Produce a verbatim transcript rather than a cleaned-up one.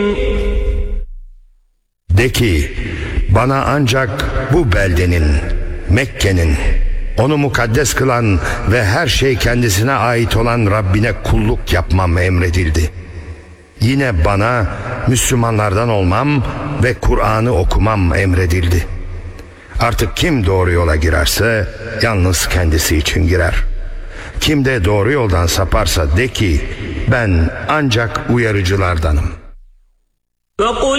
De ki, bana ancak bu beldenin, Mekke'nin, onu mukaddes kılan ve her şey kendisine ait olan Rabbine kulluk yapmam emredildi. Yine bana Müslümanlardan olmam ve Kur'an'ı okumam emredildi. Artık kim doğru yola girerse yalnız kendisi için girer. Kim de doğru yoldan saparsa de ki, ben ancak uyarıcılardanım.